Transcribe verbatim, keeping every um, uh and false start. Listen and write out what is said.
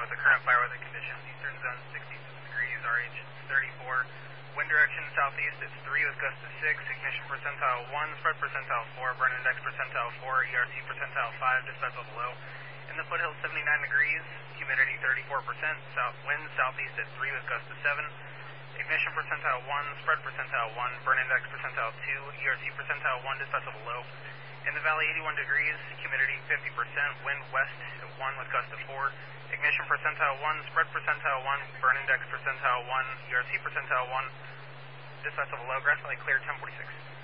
with the current fire weather conditions. Eastern zone sixty-six degrees, R H thirty-four. Wind direction southeast, it's three with gust of six. Ignition percentile one, spread percentile four, burn index percentile four, E R C percentile five, dispatch level low. In the foothills, seventy-nine degrees, humidity thirty-four percent. South wind southeast at three with gust of seven. Ignition percentile one, spread percentile one, burn index percentile two, E R C percentile one, dispatch level low. In the valley, eighty-one degrees, humidity fifty percent, wind west at one with gust of four. Ignition percentile one, spread percentile one, burn index percentile one, E R C percentile one, dispatch level low. Grass Valley clear, ten forty-six.